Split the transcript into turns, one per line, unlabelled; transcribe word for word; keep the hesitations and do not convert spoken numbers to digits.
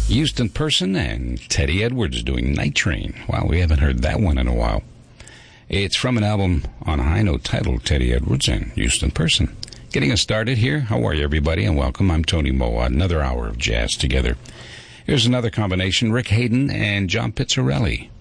Houston Person and Teddy Edwards doing Night Train. Wow, we haven't heard that one in a while. It's from an album on a high note titled Teddy Edwards and Houston Person. Getting us started here. How are you, everybody, and welcome. I'm Tony Moa. Another hour of jazz together. Here's another combination, Rick Hayden and John Pizzarelli.